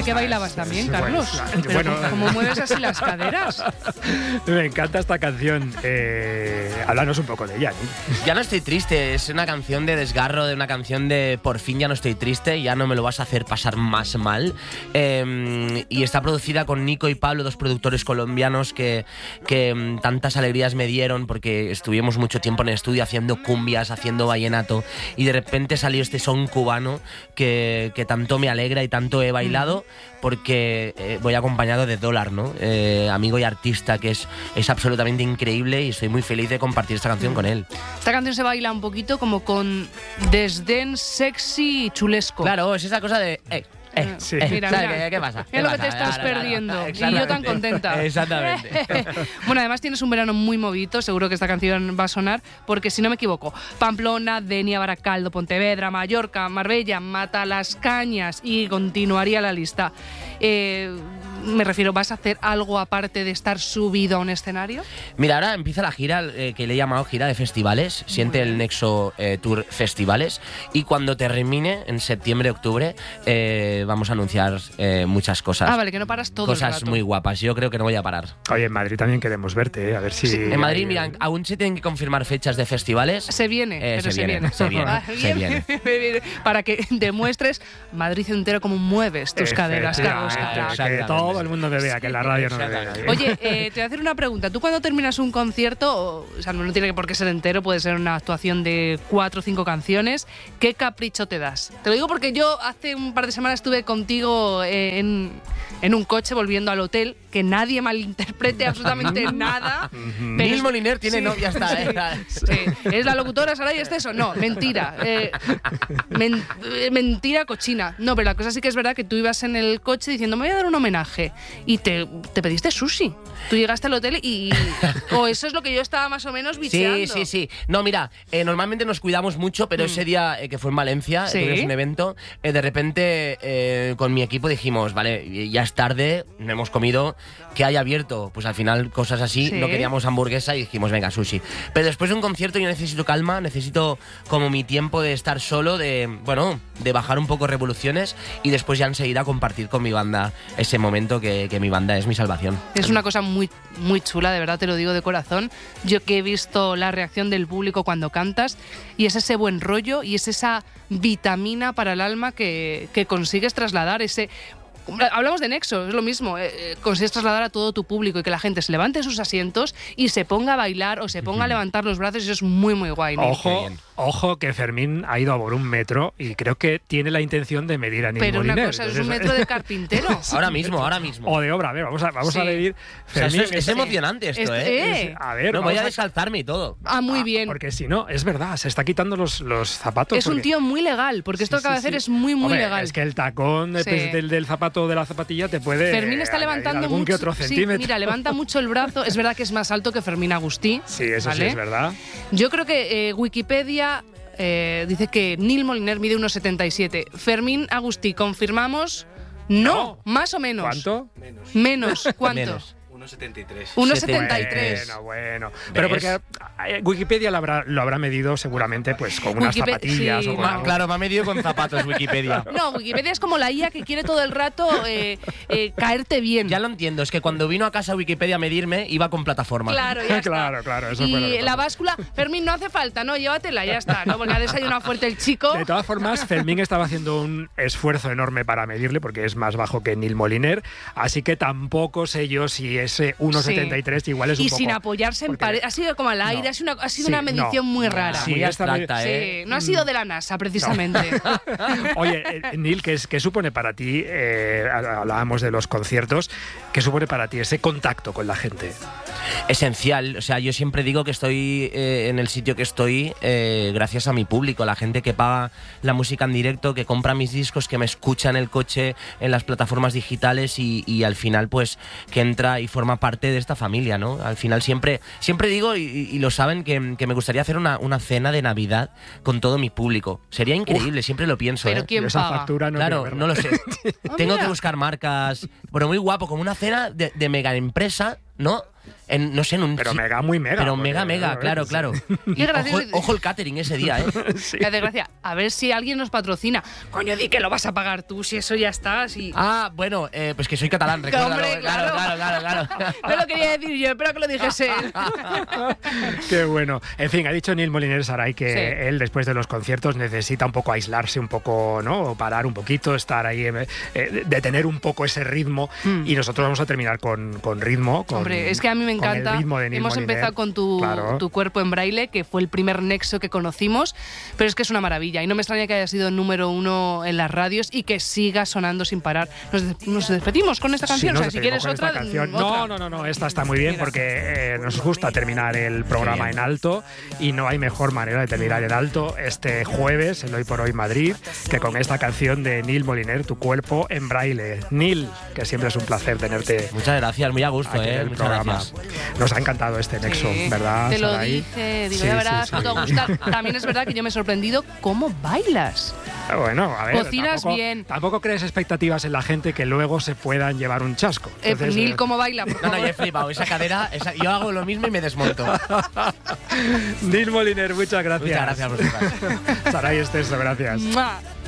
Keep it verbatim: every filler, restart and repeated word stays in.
Sabía que bailabas también, Carlos. Bueno, Pero bueno, ¿cómo mueves así las caderas? me encanta esta canción. Eh, háblanos un poco de ella, ¿no? Ya no estoy triste, es una canción de desgarro, de una canción de por fin ya no estoy triste, ya no me lo vas a hacer pasar más mal. Eh, y está producida con Nico y Pablo, dos productores colombianos que, que um, tantas alegrías me dieron porque estuvimos mucho tiempo en el estudio haciendo cumbias, haciendo vallenato, y de repente salió este son cubano que, que tanto me alegra y tanto he bailado, porque eh, voy acompañado de Dólar, ¿no? Eh, amigo y artista que es, es absolutamente increíble, y estoy muy feliz de compartir esta canción con él. Esta canción se baila un poquito como con desdén sexy y chulesco. Claro, es esa cosa de... Eh, Eh, Sí. eh, Mira, ¿sabes mira. qué, qué pasa? Es lo que pasa? te estás Claro, claro, perdiendo. claro, Y yo tan exactamente. contenta. Exactamente. Bueno, además tienes un verano muy movido, seguro que esta canción va a sonar, porque si no me equivoco, Pamplona, Denia, Baracaldo, Pontevedra, Mallorca, Marbella, Matalascañas, y continuaría la lista. Eh, me refiero, ¿vas a hacer algo aparte de estar subido a un escenario? Mira, ahora empieza la gira eh, que le he llamado gira de festivales, siente el Nexo eh, Tour Festivales, y cuando termine, en septiembre, octubre, eh, vamos a anunciar eh, muchas cosas. Ah, vale, que no paras todo el Cosas rato. muy guapas, yo creo que no voy a parar. Oye, en Madrid también queremos verte, ¿eh? A ver si... En Madrid, mira, aún se tienen que confirmar fechas de festivales. Se viene, Eh, pero se se, viene, viene. se viene, Ah, se bien, bien, para que demuestres Madrid entero cómo mueves tus caderas, Carlos. Efectivamente, Caro. que todo el mundo te vea, que en la radio no me vea nadie. Oye, eh, te voy a hacer una pregunta. Tú cuando terminas un concierto, o, o sea, no tiene por qué ser entero, puede ser una actuación de cuatro o cinco canciones, ¿qué capricho te das? Te lo digo porque yo hace un par de semanas estuve contigo eh, en, en un coche volviendo al hotel, que nadie malinterprete absolutamente nada. pero Neil es- Moliner tiene sí, novia, está. sí, ¿eh? sí. ¿Es la locutora Saray Esteso? No, mentira. Eh, men- eh, mentira cochina. No, pero la cosa sí que es verdad que tú ibas en el coche diciendo, me voy a dar un homenaje. Y te, te pediste sushi. Tú llegaste al hotel y... O eso es lo que yo estaba más o menos bicheando. Sí, sí, sí. No, mira, eh, normalmente nos cuidamos mucho, pero ese día eh, que fue en Valencia, Sí. eh, tuvimos un evento, eh, de repente eh, con mi equipo dijimos, vale, ya es tarde, no hemos comido, ¿qué hay abierto? Pues al final cosas así, Sí. no queríamos hamburguesa y dijimos, venga, sushi. Pero después de un concierto yo necesito calma, necesito como mi tiempo de estar solo, de, bueno, de bajar un poco revoluciones, y después ya enseguida compartir con mi banda ese momento que, que mi banda es mi salvación. Es una cosa muy, muy chula, de verdad te lo digo de corazón. Yo que he visto la reacción del público cuando cantas, y es ese buen rollo y es esa vitamina para el alma que, que consigues trasladar, ese... Hablamos de Nexo, es lo mismo, eh, eh, consigues trasladar a todo tu público y que la gente se levante de sus asientos y se ponga a bailar o se ponga a levantar los brazos, y eso es muy, muy guay. Neil. Qué Ojo, bien. ojo que Fermín ha ido a por un metro y creo que tiene la intención de medir a Neil Pero una Moliner. cosa, es Entonces, un metro de carpintero. Ahora mismo, ahora mismo. O de obra, a ver, vamos a, vamos a Sí. medir. O sea, Fermín, eso es, es emocionante esto, Este- ¿eh? eh. A ver, No, voy vamos a descalzarme y todo. Ah, muy Ah, bien. Porque si no, es verdad, se está quitando los, los zapatos. Es un porque- tío muy legal, porque esto Sí, que acaba de sí, hacer sí. es muy, muy Hombre, legal. Es que el tacón de- Sí. del, del zapato de la zapatilla te puede. Fermín está añadir levantando algún mucho. que otro sí, centímetro. mira, levanta mucho el brazo. Es verdad que es más alto que Fermín Agustí. Sí, eso ¿vale? sí es verdad. Yo creo que eh, Wikipedia eh, dice que Neil Moliner mide uno setenta y siete. Fermín Agustí, ¿confirmamos? No, No. más o menos. ¿Cuánto? Menos. Menos, ¿cuánto? Menos. uno setenta y tres. uno setenta y tres. Bueno, bueno. Pero ¿Ves? porque eh, Wikipedia lo habrá, lo habrá medido seguramente pues con unas Wikipe- zapatillas sí, o con no. algo. Claro, me ha medido con zapatos Wikipedia. No, Wikipedia es como la I A que quiere todo el rato eh, eh, caerte bien. Ya lo entiendo, es que cuando vino a casa Wikipedia a medirme, iba con plataforma. Claro, ya está. Claro, claro, eso y fue lo que la pasó. báscula, Fermín, no hace falta, no, llévatela, ya está, ¿no? Porque ha desayunado fuerte el chico. De todas formas, Fermín estaba haciendo un esfuerzo enorme para medirle porque es más bajo que Neil Moliner, así que tampoco sé yo si ese uno setenta y tres igual es un y poco... sin apoyarse en porque- pared. Ha sido como al aire, No. ha sido una, ha sido Sí, una medición no. muy rara. Sí, Muy esta abstracta, Sí, ¿eh? no ha sido de la NASA, precisamente. Oye, eh, Neil, ¿qué, es- qué supone para ti, eh, hablábamos de los conciertos, qué supone para ti ese contacto con la gente? Esencial, o sea, yo siempre digo que estoy eh, en el sitio que estoy eh, gracias a mi público, la gente que paga la música en directo, que compra mis discos, que me escucha en el coche, en las plataformas digitales y, y al final pues que entra y forma parte de esta familia, ¿no? Al final siempre, siempre digo y, y lo saben que, que me gustaría hacer una, una cena de Navidad con todo mi público. Sería increíble, siempre lo pienso. Pero ¿eh? ¿quién Esa paga? factura no Claro, quiero no verla. lo sé. Ah, Tengo mira. que buscar marcas, pero muy guapo, como una cena de, de mega empresa. ¿no? En, no sé, en un... Pero mega, muy mega. Pero porque, mega, mega, claro, claro. Y ojo, ojo el catering ese día, ¿eh? Sí. La desgracia, a ver si alguien nos patrocina. Coño, di que lo vas a pagar tú, si eso ya está. Si... Ah, bueno, eh, pues que soy catalán, recuérdalo. Hombre, claro, claro. claro, claro, claro. No lo quería decir yo, espero que lo dijese él. Qué bueno. En fin, ha dicho Neil Moliner Saray que Sí. él, después de los conciertos, necesita un poco aislarse, un poco, ¿no? Parar un poquito, estar ahí, eh, eh, detener un poco ese ritmo. Mm. Y nosotros vamos a terminar con, con ritmo. Con, Hombre, es que a mí me con el encanta. ritmo de Neil Hemos Moliner. empezado con tu, Claro. tu cuerpo en braille, que fue el primer nexo que conocimos, pero es que es una maravilla y no me extraña que haya sido número uno en las radios y que siga sonando sin parar. Nos, des- nos despedimos con esta canción, Sí, o nos sea, si despedimos quieres con otra, esta canción. mm, No, otra. no, no, no, esta está muy bien Mira. porque eh, nos gusta terminar el programa en alto y no hay mejor manera de terminar en alto este jueves, en Hoy por Hoy Madrid, que con esta canción de Neil Moliner, Tu cuerpo en braille. Neil, que siempre es un placer tenerte Muchas gracias, muy a gusto, aquí en ¿eh? el Muchas programa. gracias. Nos ha encantado este nexo, Sí, ¿verdad, te lo Saray? dije, digo, Sí, ya sí, verás sí. que te va a gustar. También es verdad que yo me he sorprendido cómo bailas. Bueno, a ver, Cocinas tampoco, bien. tampoco crees expectativas en la gente que luego se puedan llevar un chasco. Eh, Entonces, Neil, eh, ¿cómo baila? Por No, no, favor. yo he flipado. Esa cadera, esa- yo hago lo mismo y me desmonto. Neil Moliner, muchas gracias. Muchas gracias, vosotras. Saray Esteso, gracias. ¡Mua!